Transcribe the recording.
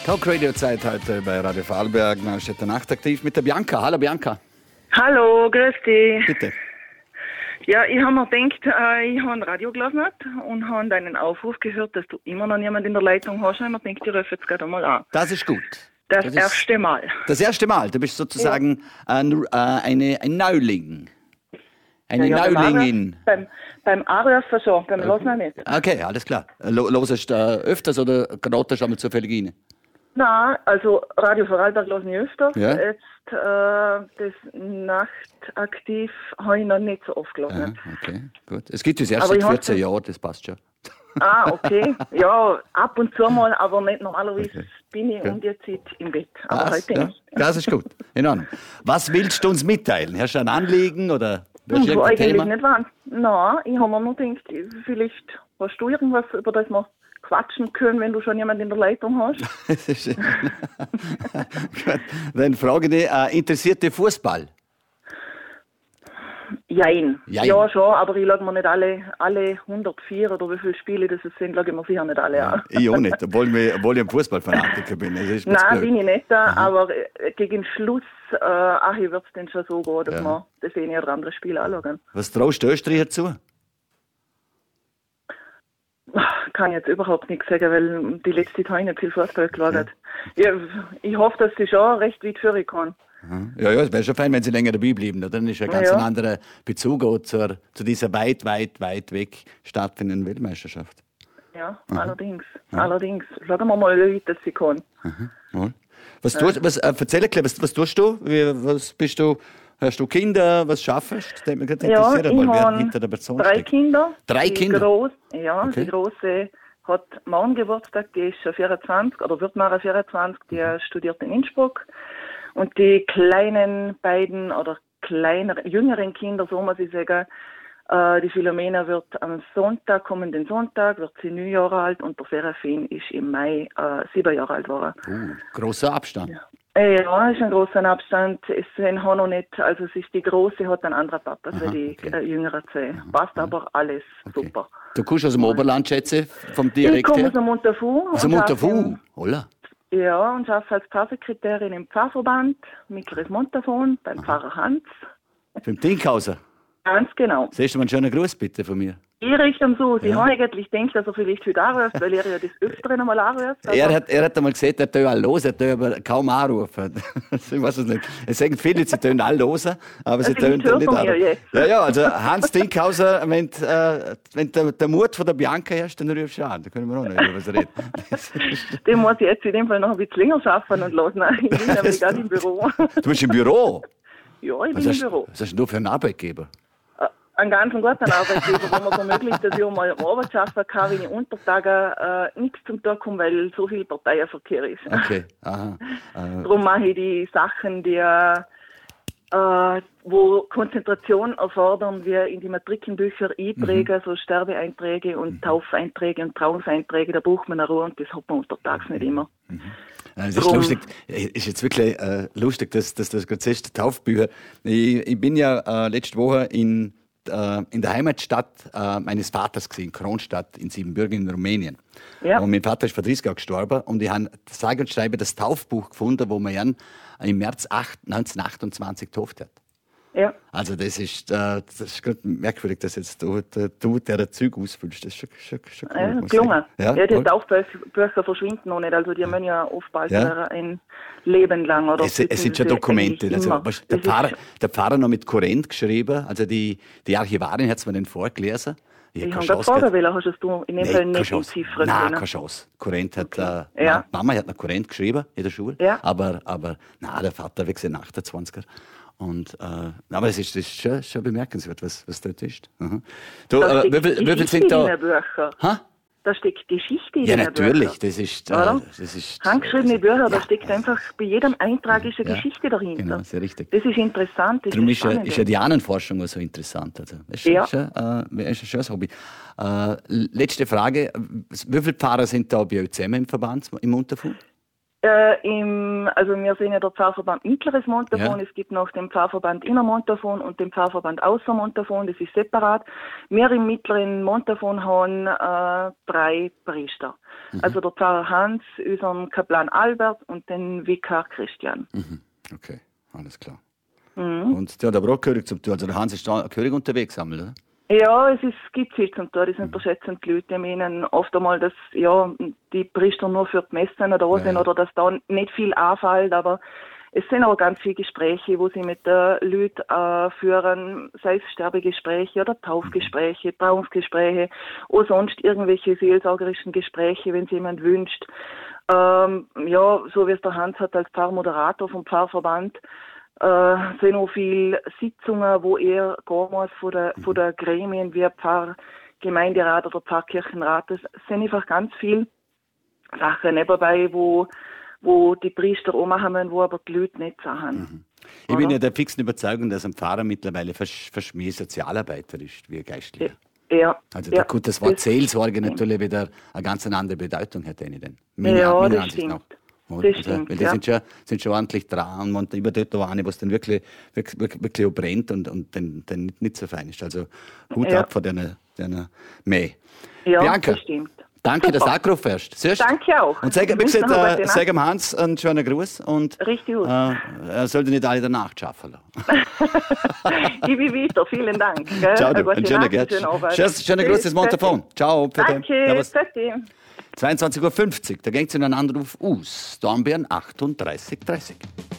Talk-Radio-Zeit heute bei Radio Vorarlberg, Neustädter Nachtaktiv mit der Bianca. Hallo Bianca. Hallo, grüß dich. Bitte. Ja, ich habe mir gedacht, ich habe ein Radio gelesen und habe deinen Aufruf gehört, dass du immer noch niemanden in der Leitung hast. Und ich habe mir gedacht, ich rufe jetzt gerade mal an. Das ist gut. Das erste Mal. Das erste Mal. Du bist sozusagen ein Neuling. Eine Neulingin. Beim Anrufen schon, beim Hören nicht. Okay, alles klar. Hörst du öfters oder gerade schon mal zufällig rein? Nein, also Radio Vorarlberg höre ich öfters. Ja. Jetzt das Nachtaktiv habe ich noch nicht so oft gehört. Ja, okay, gut. Es gibt das erst seit 14 Jahren, das passt schon. Ah, okay. Ja, ab und zu mal, aber nicht normalerweise bin ich um die Zeit im Bett. Aber heute nicht. Das ist gut. In Ordnung. Was willst du uns mitteilen? Hast du ein Anliegen oder eigentlich Thema? Nicht wahr. Nein, ich habe mir nur gedacht, vielleicht hast du irgendwas, über das wir quatschen können, wenn du schon jemanden in der Leitung hast. Dann frage ich dich, interessiert dich Fußball? Jein. Ja, schon, aber ich schaue mir nicht alle 104 oder wie viele Spiele das sind, schaue ich mir sicher nicht alle an. Ich auch nicht, obwohl ich ein Fußballfanatiker bin. Nein, bin ich nicht, aber gegen Schluss wird es dann schon so gehen, dass wir das eine oder andere Spiel anschauen. Was traust du Österreicher zu? Kann ich jetzt überhaupt nichts sagen, weil die letzte Zeit habe ich nicht viel Fußball geschaut. Ja, ich hoffe, dass sie schon recht weit führen kann. Ja, es wäre schon fein, wenn sie länger dabei bleiben. Dann ist ein ganz anderer Bezug auch zu dieser weit weg stattfindenden Weltmeisterschaft. Ja, allerdings. Schauen wir mal, wie weit das sie kann. Was tust du? Was bist du? Hast du Kinder? Was schaffst du? Das ich habe 3 Kinder. 3 Kinder? Die Große hat morgen Geburtstag, die ist schon 24 oder wird mal 24, die studiert in Innsbruck. Und die kleinen beiden oder jüngeren Kinder, so muss ich sagen, die Philomena wird am kommenden Sonntag, wird sie 9 Jahre alt und der Serafin ist im Mai 7 Jahre alt geworden. Großer Abstand. Ja, ist ein großer Abstand. Es sind noch nicht, also es ist die Große hat einen anderen Papa, also die jüngere 2. Passt aber alles super. Du kommst aus dem Oberland, schätze, vom Dialekt her? Ich komme aus dem Montafu. Aus dem Montafu? Holla. Ja, und arbeite als Pfarrsekretärin im Pfarrverband Mittleres Montafon beim Pfarrer Hans. Beim Dinkhauser? Ganz genau. Siehst du mal einen schönen Gruß bitte von mir? Ich richte ihm so. Ich habe eigentlich gedacht, dass er vielleicht heute anruft, weil er ja das Öfteren einmal anruft. Er hat einmal gesagt, er tut alle los, er tut aber kaum anrufen. Ich weiß es nicht. Es sagen viele, sie tun alle los, aber sie tun nicht anrufen. Ja, also Hans Dinkhauser, wenn der Mut von der Bianca herrscht, dann rufst du an. Da können wir auch nicht über was reden. Den muss ich jetzt in dem Fall noch ein bisschen länger schaffen und lassen. Ich bin nämlich gerade im Büro. Du bist im Büro? Ja, ich bin im Büro. Was hast du für einen Arbeitgeber? Einen ganz guten Arbeitgeber, wo man so möglich, dass ich auch mal am Abend arbeiten kann, wenn ich Untertage nichts zum Tag komme, weil so viel Parteienverkehr ist. Okay, aha. Darum mache ich die Sachen, die wo Konzentration erfordern, wie in die Matrikenbücher Einträge, so Sterbeeinträge und Taufeinträge und Trauungseinträge, da braucht man eine Ruhe und das hat man untertags nicht immer. Es ist lustig, ist jetzt wirklich lustig, dass du das gerade siehst, Taufbücher. Ich bin ja letzte Woche in der Heimatstadt meines Vaters gewesen, Kronstadt in Siebenbürgen in Rumänien. Ja. Und mein Vater ist vor 30 Jahren gestorben und ich habe sage und schreibe das Taufbuch gefunden, wo man ihn im März 1928 getauft hat. Ja. Also das ist merkwürdig, dass jetzt du der Züge ausfüllst. Das ist schon cool. Gelungen. Ja, die Taufbücher verschwinden noch nicht. Also die müssen ja oft bald ein Leben lang. Oder es sind schon Dokumente. Also, der Pfarrer noch mit Kurrent geschrieben. Also die Archivarin hat es mir dann vorgelesen. Ich habe gerade fragen, hast du in dem Fall nicht entziffern können? Nein, keine Chance. Kurrent hat, Mama hat noch Kurrent geschrieben in der Schule. Ja. Aber der Vater weg sind 28er. Und, aber es ist schon bemerkenswert, was dort ist. Du, wie viel sind da? Da steckt Geschichte in den Büchern. Ja, natürlich. Das ist handgeschriebene Bücher, da steckt einfach bei jedem Eintrag eine Geschichte dahinter. Genau, sehr richtig. Das ist interessant. Darum ist ja die Ahnenforschung so interessant. Also, das ist ein schönes Hobby. Letzte Frage. Wie viele Pfarrer sind da bei euch zusammen im Verband, im Unterfund? Also wir sind ja der Pfarrverband Mittleres Montafon, es gibt noch den Pfarrverband Innermontafon und den Pfarrverband Außermontafon, das ist separat. Wir im mittleren Montafon haben 3 Priester. Also der Pfarrer Hans, unseren Kaplan Albert und den Vikar Christian. Okay, alles klar. Und der hat aber auch Körig zum Tun, also der Hans ist da Körig unterwegs, oder? Ja, gibt viel zum Tun, das unterschätzen die Leute. Ich meine oft einmal, dass die Priester nur für die Messen da sind oder dass da nicht viel anfällt, aber es sind auch ganz viele Gespräche, wo sie mit den Leuten führen, sei es Sterbegespräche oder Taufgespräche, Trauungsgespräche oder sonst irgendwelche seelsorgerischen Gespräche, wenn es jemand wünscht. So wie es der Hans hat als Pfarrmoderator vom Pfarrverband, sind auch viele Sitzungen, wo er gehen muss von der Gremien wie Pfarrgemeinderat oder Pfarrkirchenrat. Das sind einfach ganz viele Sachen nebenbei, wo die Priester auch machen müssen, wo aber die Leute nicht sagen. Ich bin ja der fixen Überzeugung, dass ein Pfarrer mittlerweile fast mehr Sozialarbeiter ist wie ein Geistlicher. Ja. Also gut, das Wort Seelsorge natürlich wieder eine ganz andere Bedeutung hat, denn das stimmt. Das stimmt, weil die sind schon ordentlich dran und über dort auch eine, was dann wirklich auch brennt und dann nicht so fein ist. Also Hut ab von deiner Mäh. Ja, Bianca, das stimmt. Danke, dass du angerufen hast. Siehst? Danke auch. Und sag dem Hans einen schönen Gruß und richtig gut. Er sollte nicht alle danach schaffen. Ich bin weiter, vielen Dank. Ciao, du. Einen schönen Gruß. Schönen Gruß ins Montafon. Ciao. Danke. 22:50 Uhr, da geht es in einen Anruf aus. Dornbirn 3830.